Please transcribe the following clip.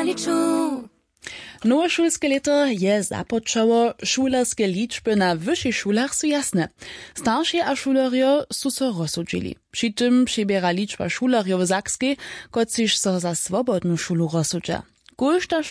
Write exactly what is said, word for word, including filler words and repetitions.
liču. Nowe šulske leto je započało, šulerske liczby na wyższych szulach są jasne. Starsi a šulerjo su so rozsudźili. Przy tym přibiera liczba šulerjo w Sakskiej, kociž so za swobodnu šulu rozsudźa. Kóžta